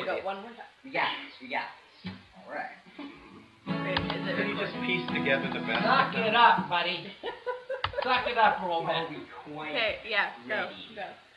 to go one more time. You got this. You got this. All right. Wait, is it Can you just piece together the best? Suck it up, buddy. Suck it up, old man. Quite Okay, yeah, go, ready. go.